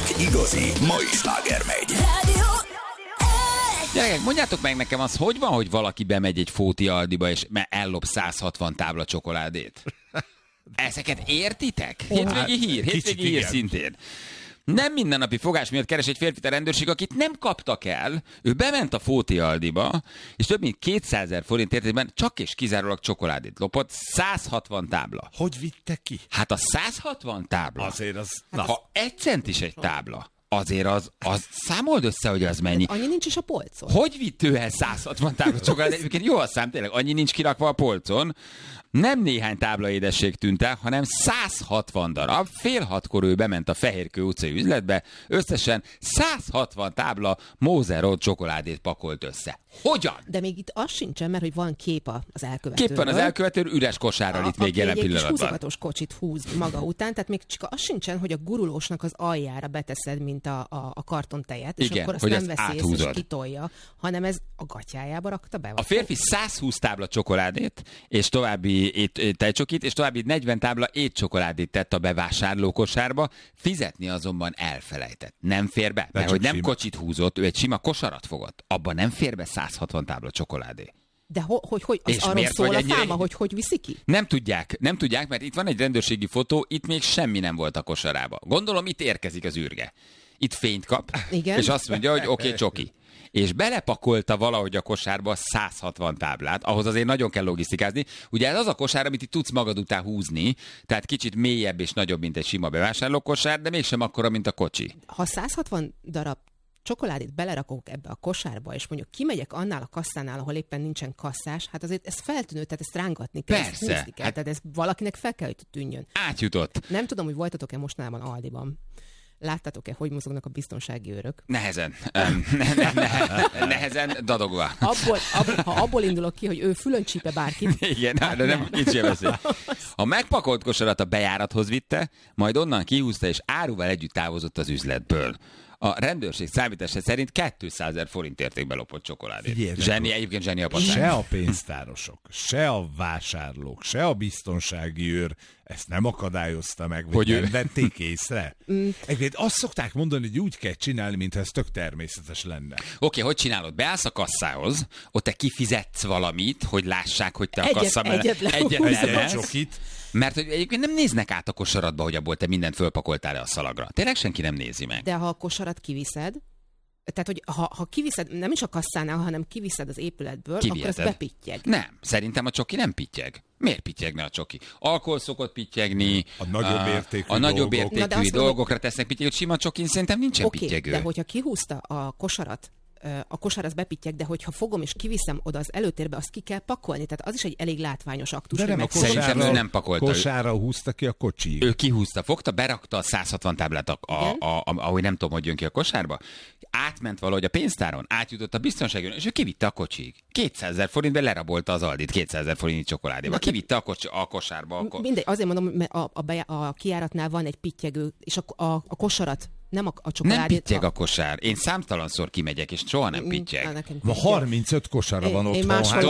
Csak igazi mai sláger megy. Gyerekek, mondjátok meg nekem az, hogy van, hogy valaki bemegy egy Fóti Aldiba, és ellop 160 tábla csokoládét? Ezeket értitek? Hétvégi hír szintén. Nem mindennapi fogás miatt keres egy férfit a rendőrség, akit nem kaptak el. Ő bement a Fóti Aldiba, és több mint 200 000 forint értékben csak és kizárólag csokoládét lopott. 160 tábla. Hogy vitte ki? Hát a 160 tábla. Azért az... Ha 1 centis egy tábla, azért az számold össze, hogy az mennyi. Annyi nincs is a polcon. Hogy vitt ő el 160 tábla csokoládét? Egyébként jó a szám, tényleg, annyi nincs kirakva a polcon. Nem néhány tábla édesség tűnt el, hanem 160 darab. 5:30 ő bement a Fehérkő utcai üzletbe, összesen 160 tábla Moser csokoládét pakolt össze. Hogyan? De még itt az sincsen, mert hogy van kép az elkövetőről. Kép van az elkövetőről, üres kosárral itt még jelen pillanatban. Aki egy húzogatos kocsit húz maga után, tehát még csak az sincsen, hogy a gurulósnak az aljára beteszed, mint a kartontejet, és igen, akkor azt hogy nem azt veszi észre, és kitolja, hanem ez a gatyájába rakta be. A férfi 120 tábla csokoládét, és további tejcsokit, és további 40 tábla étcsokoládét tett a bevásárló kosárba, fizetni azonban elfelejtett. Nem fér be, mert hogy nem kocsit húzott, ő egy sima kosarat fogott. Abban nem fér be 160 tábla csokoládé. De hogy az arról szól a száma, hogy viszi ki? Nem tudják, mert itt van egy rendőrségi fotó, itt még semmi nem volt a kosarába. Gondolom, itt érkezik az űrge. Itt fényt kap, igen? És azt mondja, hogy oké, csoki. És belepakolta valahogy a kosárba 160 táblát, ahhoz azért nagyon kell logisztikázni. Ugye ez az a kosár, amit itt tudsz magad után húzni, tehát kicsit mélyebb és nagyobb, mint egy sima bevásárlókosár, de mégsem akkora, mint a kocsi. Ha 160 darab csokoládét belerakok ebbe a kosárba, és mondjuk kimegyek annál a kasszánál, ahol éppen nincsen kasszás, hát azért ez feltűnő, tehát ezt rángatni kell, ezt húzni kell, tehát ez valakinek fel kell, hogy tűnjön. Átjutott. Nem tudom, hogy voltatok-e mostanában Aldiban. Láttátok-e, hogy mozognak a biztonsági őrök? Nehezen. Nehezen dadogva. Ha abból indulok ki, hogy ő fülön csípe bárkit. Igen, de nem kicsi beszél. A megpakolt kosarat a bejárathoz vitte, majd onnan kihúzta, és áruval együtt távozott az üzletből. A rendőrség számítása szerint 200 000 forint értékben lopott csokoládét. Egyébként zseni a pacák. Se a pénztárosok, se a vásárlók, se a biztonsági őr ezt nem akadályozta meg, hogy nem vették észre. Egyébként azt szokták mondani, hogy úgy kell csinálni, mintha ez tök természetes lenne. Oké, hogy csinálod? Beállsz a kasszához, ott te kifizetsz valamit, hogy lássák, hogy te a kassa mellett egyet csokit. Mert egyébként nem néznek át a kosaratba, hogy abból te mindent fölpakoltál-e a szalagra. Tényleg senki nem nézi meg. De ha a kosarat kiviszed, tehát, hogy ha kiviszed, nem is a kasszánál, hanem kiviszed az épületből, akkor az bepittyeg. Nem, szerintem a csoki nem pittyeg. Miért pittyegne a csoki? Alkohol szokott pittyegni, a nagyobb értékű dolgokra tesznek pittyeget, sima csokin szerintem nincsen pittyegő. De hogyha kihúzta a kosarat, a kosár az bepittyeg, de hogyha fogom és kiviszem oda az előtérbe, azt ki kell pakolni. Tehát az is egy elég látványos aktus. De nem, szerintem ő nem pakolta. Kosárra húzta ki a kocsi. Ő kihúzta, fogta, berakta a 160 táblát, ahogy nem tudom, hogy jön ki a kosárba. Átment valahogy a pénztáron, átjutott a biztonságon, és ő kivitte a kocsig. 200 000 forintbe lerabolta az Aldit 200 000 forintnyi csokoládéba. Kivitte a kosárba. Mindegy, azért mondom, mert a kijáratnál van egy pittyegő, és a kosarat nem a csokoládét. Nem pittyeg a kosár. Én számtalanszor kimegyek, és soha nem pittyeg. Ma 35 kosara van otthon.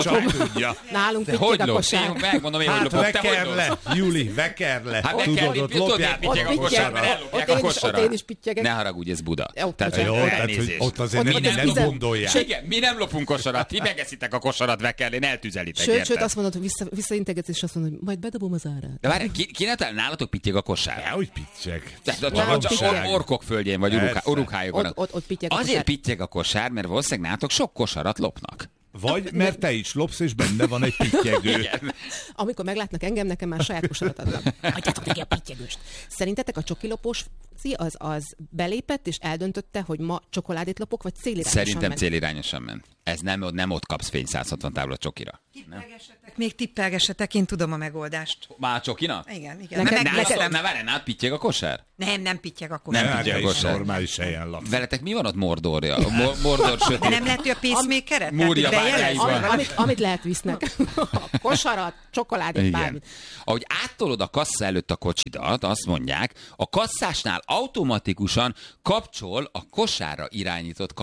Nálunk pittyeg a kosár. Megmondom én, hogy veker le, Juli, veker le. Hát tudod, ott lopják pittyeg a kosár, mert ellopják a kosarat. Ott én is pittyegek. Ne haragudj, ez Buda. Tehát ott azért nem gondolják. Igen, mi nem lopunk kosarat, ti megeszitek a kosarat vekerlén, eltüzelitek. Sőt, azt mondod, hogy visszaintegetsz, és azt mondod, hogy majd bedobom az árát. De várj, ki ne talál, nálatok pittyeg a kosár? Hogy pittyeg. Orkok földjén vagy urukájukon. Ott pittyeg a kosár. Azért pittyeg a kosár, mert valószínűleg nálatok sok kosarat lopnak. Vagy mert te is lopsz, és benne van egy pittyegő. Amikor meglátnak engem, nekem már saját kosarat adnak. Hagyjátok neki a pittyegőst. Szerintetek a csokilopós az belépett, és eldöntötte, hogy ma csokoládét lopok, vagy célirányosan ment? Szerintem célirányosan ment. Ez nem ott kapsz fény 160 tábla csokira. Még tippelgessetek, én tudom a megoldást. Már a csokina? Igen. Ne várj, pittyeg a kosár? Nem pittyeg a kosár. Nem pittyeg a kosár. Normális helyen lap. Veletek mi van ott Mordorja? Mordor sötét. De nem lehet, hogy a pacemaker-et? Múrja bárjáiban. Amit lehet visznek. A kosarat, csokoládét, bármit. Ahogy áttolod a kassa előtt a kocsidat, azt mondják, a kasszásnál automatikusan kapcsol a kosárra irányított kamera.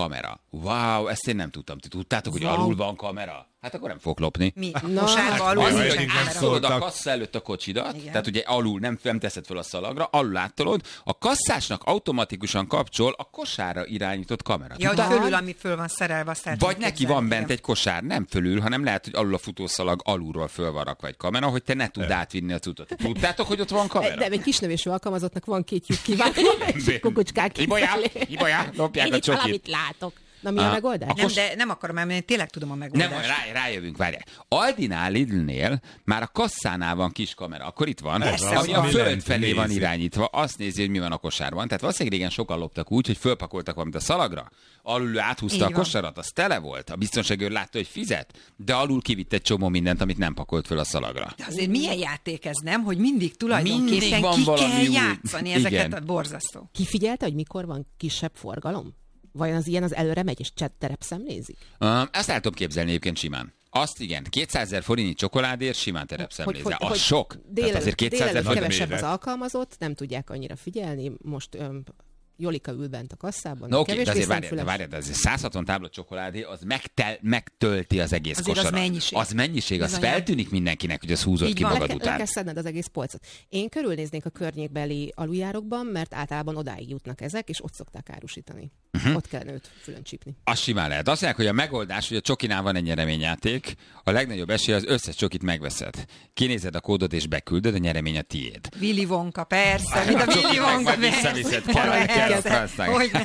Wow, ezt én nem tudtam. Ti tudtátok, hogy alul van kamera? Hát akkor nem fog lopni. Mi? Kosárba alul Azért, nincsen hogy kamera. áttolod a kassa előtt a kocsidat, Igen. tehát ugye alul nem teszed fel a szalagra, alul áttolod, a kasszásnak automatikusan kapcsol a kosárra irányított kamera. Ja, hogy fölül, ami föl van szerelve, azt el Vagy tudom neki képzelni, van bent igen. egy kosár, nem fölül, hanem lehet, hogy alul a futószalag alulról föl van rakva egy kamera, hogy te ne tudd átvinni a cuccot. Tudtátok, hogy ott van kamera? De egy kisnövésű alkalmazottnak van 2 lyuk kiváltva, és kukucskák Ibolya, lopják Én a itt csokit. valamit látok. Na mi a megoldás? Nem, de nem akarom elmenni, tényleg tudom a megoldást. Nem, rájövünk, várjál. Aldinál, Lidlnél már a kasszánál van kis kamera, akkor itt van, Ez az, ami a ami föld lent felé van nézi. irányítva, azt nézi, hogy mi van a kosárban. Tehát valószínűleg régen sokan loptak úgy, hogy fölpakoltak valamit a szalagra, alul áthúzta Így a van. kosarat, az tele volt, a biztonságőr látta, hogy fizet, de alul kivitt egy csomó mindent, amit nem pakolt föl a szalagra. De azért milyen játék ez, nem? Hogy mindig tulajdonképpen Mindig van ki valami kell új. játszani Igen. ezeket a borzasztó. Kifigyelte, hogy mikor van kisebb forgalom? Vajon az ilyen az előre megy, és terepszemlézik? Ezt el tudom képzelni egyébként simán. Azt igen, 200 000 forintnyi csokoládért simán terepszemlézzel. Az sok. Tehát azért 200 000 forint. kevesebb méret. az alkalmazott, nem tudják annyira figyelni. Most Jolika ül bent a kasszában. Na oké, de kevésbé azért szemfüles. várjál, de azért 160 tábla csokoládé, az megtölti az egész Azért az kosarat. mennyiség. Az mennyiség, az Bizony. feltűnik mindenkinek, hogy az húzott Így ki van. magad Le után. kell szedned az egész polcot. Én körülnéznék a környékbeli aluljárokban, mert általában odáig jutnak ezek, és ott szokták árusítani. Ott kell őt fülön csípni. Az simán lehet. Azt mondják, hogy a megoldás, hogy a csokinál van egy nyereményjáték, a legnagyobb esély az összes csokit megveszed. Kinézed a kódot és beküldöd, a nyeremény a tiéd. Willy Wonka, persze, mint a Willy Wonka, Vagy visszaviszed, kell a francnak. Hogy nem.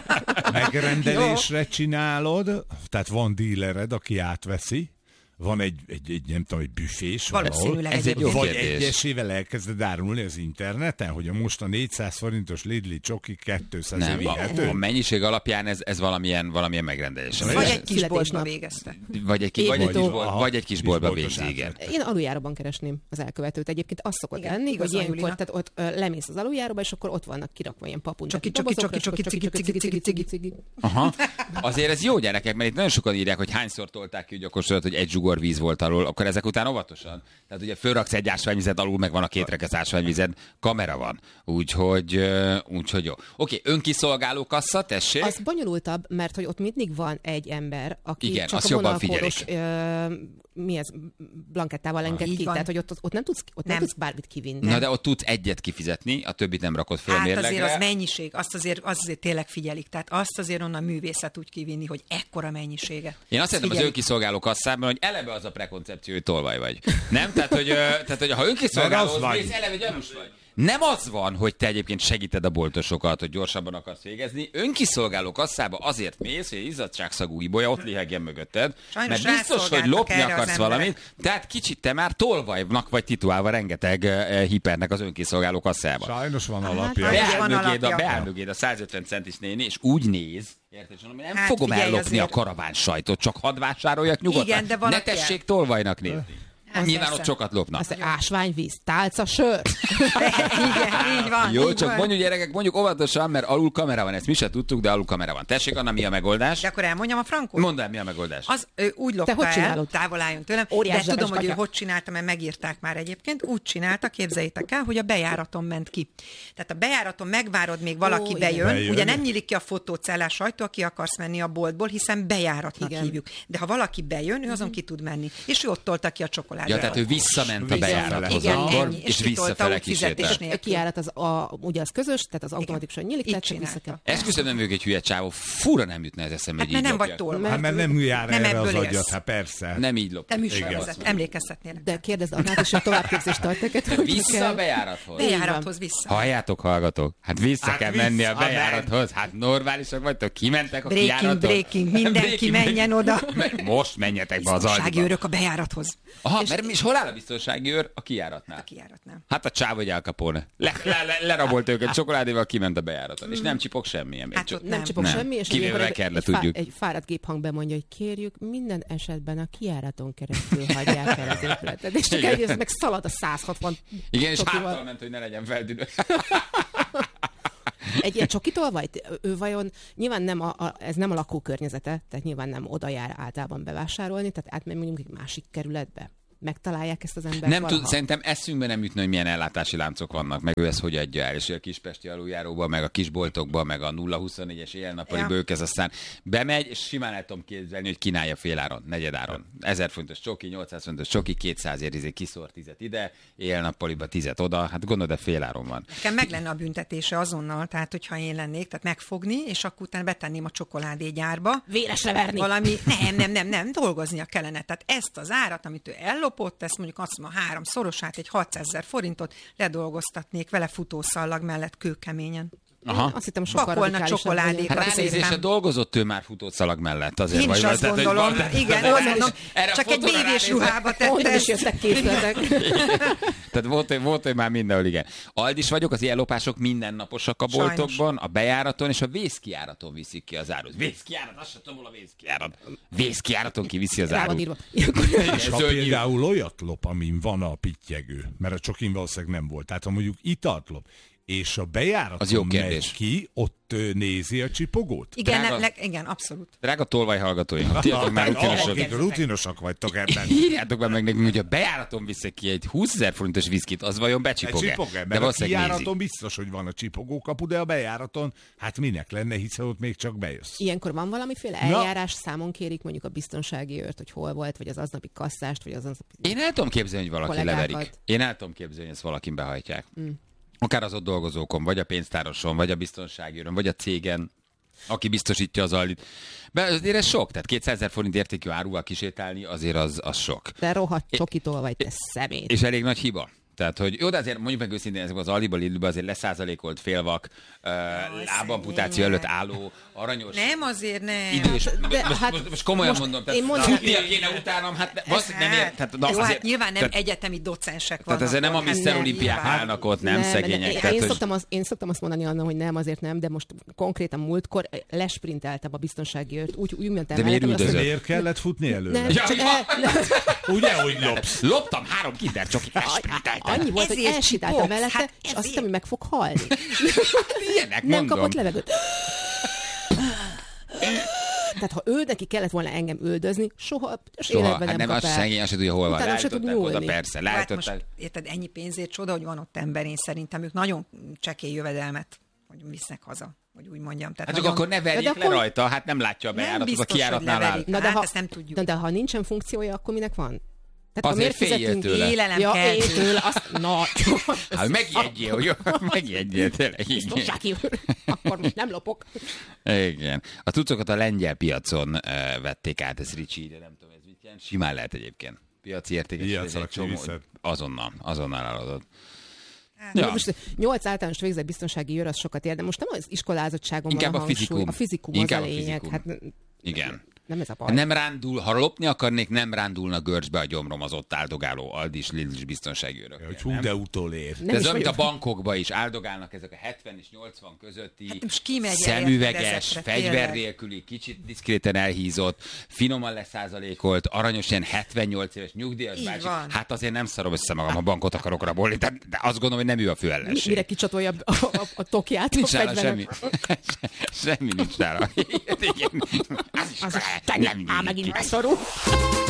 Megrendelésre csinálod, tehát van dílered, aki átveszi, van egy nem tudom, egy büfés Valószínűleg Ez egy jó vagy kérdés. egyesével elkezded árulni az interneten, hogy a most a 400 forintos Lidli csoki 200 Nem, vihető. a mennyiség alapján ez valamilyen megrendelés. Vagy egy kis boltba Születésnap. végezte. Vagy egy kis boltba Kisboltos végzi, igen. átvet. Én aluljáróban keresném az elkövetőt. Egyébként az szokott Igen, lenni, igaz hogy van ilyenkor Julinak. tehát ott lemész az aluljáróba, és akkor ott vannak kirakva ilyen papuncsak. Csoki. Aha. Azért ez jó, gyerekek, mert itt nagyon sokan írják, hogy hányszor tolták ki úgy a kosarat, hogy egy zsugor víz volt alól, akkor ezek után óvatosan. Tehát ugye fölraksz egy ásványvizet, alul meg van a 2 rekesz ásványvized, kamera van. Úgyhogy jó. Oké, önkiszolgáló kassa, tessék. Az bonyolultabb, mert hogy ott mindig van egy ember, aki Igen, csak azt a jobban vonalkódos blankettával enged Így ki. van. Tehát, hogy ott nem tudsz bármit kivinni. Na de ott tudsz egyet kifizetni, a többit nem rakod föl a Hát mérlegre. azért az mennyiség, azt azért tényleg figyelik. Tehát azt azért onnan művészet úgy kivinni, hogy ekkora mennyisége. Én azt hiszem az Figyelik. önkiszolgáló kasszában, hogy eleve az a prekoncepció, hogy tolvaj vagy. Nem? Tehát, hogy ha Mert önkiszolgáló az vagy. mész, eleve gyanús vagy. Nem az van, hogy te egyébként segíted a boltosokat, hogy gyorsabban akarsz végezni. Önkiszolgáló kasszába azért mész, hogy izzadságszagú ibolya ott lihegjen mögötted. Sajnos mert biztos, hogy rászolgáltak lopni erre az akarsz emberek. valamit, tehát kicsit te már tolvajnak vagy titulálva rengeteg hipernek az önkiszolgáló kasszába. Sajnos van Hát, alapja. sajnos. van alapja. Beáll mögéd a 150 centis néni, és úgy néz, érted, hogy nem Hát fogom figyelj, ellopni a azért- karaván sajtot, csak hadd vásároljak nyugodtan. Igen, de van, ne aki el. tessék tolvajnak nézni. Nyilván persze. ott sokat lopnak. Azt ásványvíz, tálca, sör. Igen, így van. Jó, így csak van. mondjuk gyerekek, mondjuk óvatosan, mert alul kamera van, ezt mi se tudtuk, de alul kamera van. Tessék, Anna, mi a megoldás? De akkor elmondjam a frankot? Mondd el, mi a megoldás? Az ő úgy lopta hogy el, csinálod? távol álljon tőlem, Óriás de tudom, zsebes hogy ő kagya. hogy csinálta, mert megírták már egyébként. Úgy csinálta, képzeljétek el, hogy a bejáraton ment ki. Tehát a bejáraton megvárod, még valaki igen. bejön. Bejön. Ugye nem nyílik ki a fotócellás ajtó, aki akarsz menni a boltból, hiszen bejáratnak Igen. hívjuk. De ha valaki bejön, ő azon ki tud menni. És ő ott tolta ki a csokoládét. Ja, tehát ő visszament a Igen. bejárathoz Igen, akkor, ennyi. és kitolta visszafele úgy fizetés kísérte. nélkül. A kijárat ugye az közös, tehát az automatikusan nyílik, Így tehát csak csinálta. vissza kell. Esküszöm, nem vagyok egy hülye csávó, fura nem jutna ez eszembe, Hát hogy mert így nem vagy lopjak. tolva. Hát mert nem jár Nem erre az ebből agyat, élsz. hát persze. Nem így lopják. Te műsorvezető, Igen. emlékeztetnél. De kérdezd Annát, és a továbbképzést tart neked, hogy Vissza a kell. bejárathoz. Bejárathoz vissza. Halljátok, hallgatók? Hát vissza Hát kell vissza, menni a nem. bejárathoz. Hát normálisak vagytok, kimentek a Breaking, kijáraton. breaking, mindenki menjen oda. Most menjetek be az Biztonsági aldiba. őrök a bejárathoz. Aha, és hol áll a biztonsági őr? A kijáratnál. A kijáratnál. Hát a csáv, hogy Al Capone. Lerabolt őket csokoládéval, kiment a bejáraton. És nem csipog semmilyen. Hát ott Nem csipog semmi, és Kivéve ilyenkor Kerle, tudjuk. egy fáradt géphang bemondja, hogy kérjük, minden esetben a kijáraton keresztül hagyják el az épületet. És csak Igen. egyrészt meg szalad a 160 Igen, és csokival. háttal ment, hogy ne legyen feldűnő. Egy ilyen csokitól vagy? Ő vajon, nyilván ez nem a lakókörnyezete, tehát nyilván nem oda jár általában bevásárolni, tehát átmegy mondjuk egy másik kerületbe. megtalálják ezt az embert Nem valaha? tud, szerintem eszünkbe nem jutna, hogy milyen ellátási láncok vannak, meg ő ezt hogy adja el, és a kispesti aluljáróba, meg a kisboltokba, meg a 0-24-es éjjel-nappaliba ők ez aztán bemegy, és simán el tudom képzelni, hogy kínálja féláron, negyedáron. 1000 fontos csoki, 800 fontos csoki, 200 ér, kiszór 10 ide, éjjel-nappaliba 10 oda, hát gondolod, de féláron van. Nekem meg lenne a büntetése azonnal, tehát hogyha én lennék, tehát megfogni, és akkor utána betenném a csokoládégyárba. Véresre verni. Valami, nem, dolgoznia kellene. Tehát ezt az árat, amit ő ellopott, ezt mondjuk azt mondom, 3-szorosát, egy 600 000 forintot ledolgoztatnék vele futószallag mellett kőkeményen. Aha. Azt hittem, sokkal pakolna csokoládékat. Hát ránézésre dolgozott ő már futószalag mellett. Azért Én is azt gondolom. Igen, mondom, csak egy bévés ruhába tette. Onnan is jöttek készletek. Tehát volt, hogy már mindenhol, igen. Aldis vagyok, az ilyen lopások mindennaposak a boltokban, sajnos. A bejáraton és a vészkijáraton viszik ki az árut. Vészkijárat, azt sem tudom, hol a vészkijárat. Vészkijáraton kiviszi az árut. És ha például olyat lop, amin van a pittyegő, mert a csokin valószínűleg nem volt. Tehát ha mondjuk italt lop, és a bejáraton megy ki, ott nézi a csipogót? Igen, abszolút. Drága tolvajhallgatóink, tiatok már rutinosak vagytok ebben. Írjátok be meg nekünk, hogy a bejáraton viszik ki egy 20 000 forintos viszkit, az vajon becsipog-e? De a kijáraton biztos, hogy van a csipogókapu, de a bejáraton, hát minek lenne, hiszen ott még csak bejössz. Ilyenkor van valamiféle eljárás, számon kérik mondjuk a biztonsági őrt, hogy hol volt, vagy az aznapi kasszást, vagy az aznapi Én el tudom képzelni, hogy valaki leverik. Én el tudom képzelni, hogy ezt valakin behajtják. Akár az ott dolgozókon, vagy a pénztároson, vagy a biztonsági őrön, vagy a cégen, aki biztosítja az Aldit. Azért ez sok, tehát 200 000 forint értékű áruval kísértálni, azért az sok. De rohadt csokitól vagy, te szemét. És elég nagy hiba. Tehát, hogy jó, de azért mondjuk meg őszintén, ezek az Aldiba, Lidlbe azért leszázalékolt félvak, lábamputáció előtt álló, aranyos. Nem, azért nem. Idős. Most komolyan mondom, tehát futnia kéne utánam, hát valószínűleg nem ért. Jó, hát nyilván nem egyetemi docensek vannak. Tehát ezért nem a Mr. Olimpiák állnak ott, nem szegények. Én szoktam azt mondani annak, hogy nem, azért nem, de most konkrétan múltkor lesprinteltem a biztonsági őrt, úgy mentem. De miért üldözött? Miért kellett futni előre? Ugye, hogy lopsz? Loptam 3 Kinder csokit, lesprinteltem. Annyi volt, hogy elsétáltam mellette, és azt hittem, hogy meg fog halni. Ilyenek nem mondom. kapott levegőt. Tehát ha ő neki kellett volna engem üldözni, soha életben hát nem kap el. Szegény, azt se tudja, hol van. Utána se tud nyúlni. Persze, hát most, érted, ennyi pénzért csoda, hogy van ott ember, én szerintem ők nagyon csekély jövedelmet hogy visznek haza, hogy úgy mondjam. Tehát hát nagyon... akkor ne verjék le rajta, hát nem látja a bejáratot, a kijáratnál áll. Hát ezt nem tudjuk. De ha nincsen funkciója, akkor minek van? Tehát azért féljél tőle. Élelem kell tőle. Hát megjegyél, hogy megjegyél tényleg. Biztonsági őr. Akkor most nem lopok. Igen. A cuccokat a lengyel piacon vették át, ez Ricsi ide, nem tudom, ez mit jelent. Simán lehet egyébként. Piaci értékes. Azonnal eladod. Ja. Most 8 általános végzett biztonsági őr, az sokat ér, de most nem az iskolázottságon inkább van a hangsúly. A fizikum az a lényeg. Hát, igen. Nem ez a baj. Nem rándul, ha lopni akarnék, nem rándulna görcsbe a gyomrom az ott áldogáló Aldis, Lidl biztonsági őrök. Hogy hú, de utolér. De ez olyan, mint a bankokban is áldogálnak ezek a 70 és 80 közötti szemüveges, fegyver nélküli, kicsit diszkréten elhízott, finoman leszázalékolt, aranyos ilyen 78 éves nyugdíjas bácsi. Hát azért nem szarom össze magam, a bankot akarok rabolni, de azt gondolom, hogy nem ő a fő ellenség. Mire kicsatolja a tokját? Nincs nála semmi. Semmi nincs nála. Megint beszorul.